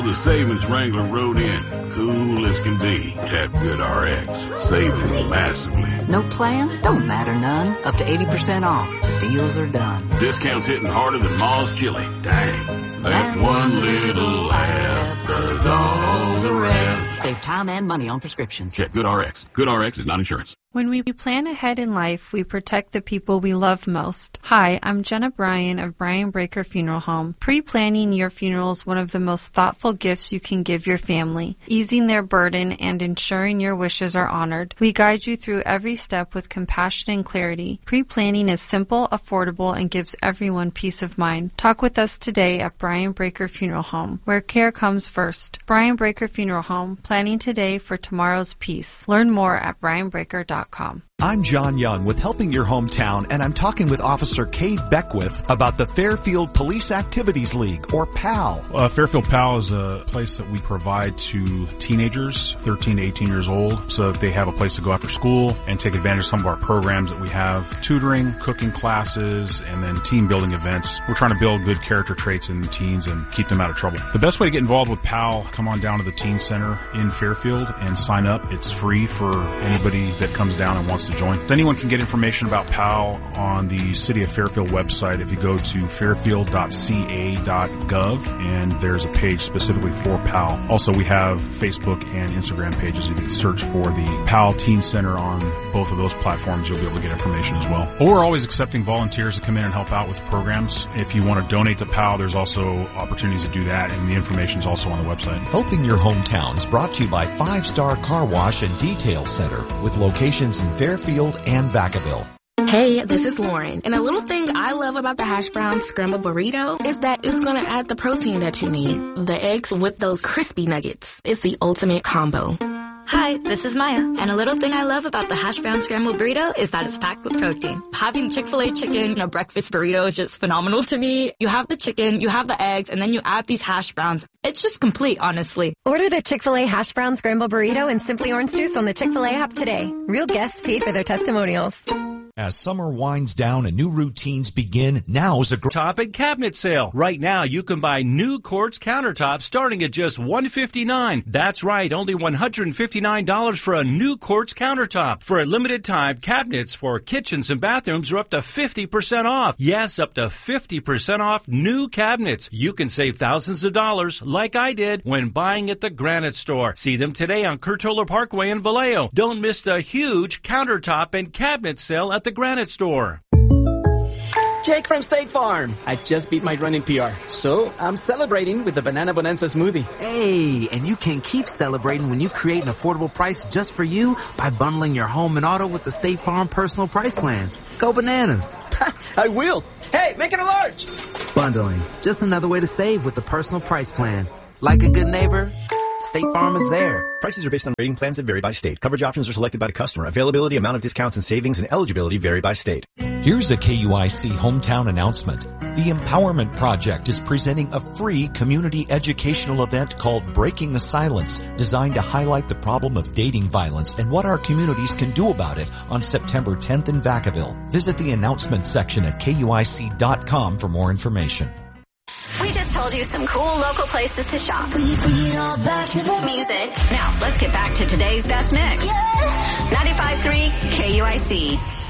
The Savings Wrangler rode in. Cool as can be. Tap GoodRx. Saving massively. No plan? Don't matter none. Up to 80% off. Deals are done. Discounts hitting harder than Ma's chili. Dang. That one little app does all the rest. Save time and money on prescriptions. Check GoodRx. GoodRx is not insurance. When we plan ahead in life, we protect the people we love most. Hi, I'm Jenna Bryan of Bryan Breaker Funeral Home. Pre-planning your funeral is one of the most thoughtful gifts you can give your family, easing their burden and ensuring your wishes are honored. We guide you through every step with compassion and clarity. Pre-planning is simple, affordable, and gives everyone peace of mind. Talk with us today at Bryan Breaker Funeral Home, where care comes first. Bryan Breaker Funeral Home, planning today for tomorrow's peace. Learn more at bryanbreaker.com. I'm John Young with Helping Your Hometown, and I'm talking with Officer Cade Beckwith about the Fairfield Police Activities League, or PAL. Fairfield PAL is a place that we provide to teenagers, 13 to 18 years old, so that they have a place to go after school and take advantage of some of our programs that we have: tutoring, cooking classes, and then team building events. We're trying to build good character traits in teens and keep them out of trouble. The best way to get involved with PAL, come on down to the Teen Center in Fairfield and sign up. It's free for anybody that comes down and wants to join. Anyone can get information about PAL on the City of Fairfield website if you go to fairfield.ca.gov, and there's a page specifically for PAL. Also, we have Facebook and Instagram pages. If you search for the PAL Teen Center on both of those platforms, you'll be able to get information as well. But we're always accepting volunteers to come in and help out with programs. If you want to donate to PAL, there's also opportunities to do that, and the information is also on the website. Helping Your Hometown is brought to you by 5-Star Car Wash and Detail Center, with locations in Fairfield and Vacaville. Hey, this is Lauren, and a little thing I love about the hash brown scrambled burrito is that it's going to add the protein that you need. The eggs with those crispy nuggets. It's the ultimate combo. Hi, this is Maya, and a little thing I love about the hash brown scrambled burrito is that it's packed with protein. Having Chick-fil-A chicken in a breakfast burrito is just phenomenal to me. You have the chicken, you have the eggs, and then you add these hash browns. It's just complete, honestly. Order the Chick-fil-A hash brown scrambled burrito and Simply Orange Juice on the Chick-fil-A app today. Real guests paid for their testimonials. As summer winds down and new routines begin, now's a top and cabinet sale. Right now, you can buy new quartz countertops starting at just $159. That's right, only $159 for a new quartz countertop. For a limited time, cabinets for kitchens and bathrooms are up to 50% off. Yes, up to 50% off new cabinets. You can save thousands of dollars, like I did, when buying at the Granite Store. See them today on Curtola Parkway in Vallejo. Don't miss the huge countertop and cabinet sale at the Granite Store. Jake from State Farm. I just beat my running PR, so I'm celebrating with the Banana Bonanza smoothie. Hey, and you can keep celebrating when you create an affordable price just for you by bundling your home and auto with the State Farm Personal Price Plan. Go bananas. I will. Hey, make it a large. Bundling. Just another way to save with the Personal Price Plan. Like a good neighbor, State Farm is there. Prices are based on rating plans that vary by state. Coverage options are selected by the customer. Availability, amount of discounts and savings, and eligibility vary by state. Here's a KUIC hometown announcement. The Empowerment Project is presenting a free community educational event called Breaking the Silence, designed to highlight the problem of dating violence and what our communities can do about it on September 10th in Vacaville. Visit the announcement section at KUIC.com for more information. We just told you some cool local places to shop. We bring it all back to the music. Now, let's get back to today's best mix. Yeah. 95.3 KUIC.